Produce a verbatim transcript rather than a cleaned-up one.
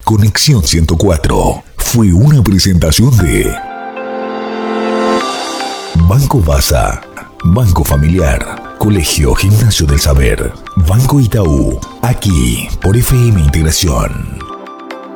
Conexión ciento cuatro fue una presentación de Banco Baza, Banco Familiar, Colegio Gimnasio del Saber, Banco Itaú, aquí por F M Integración.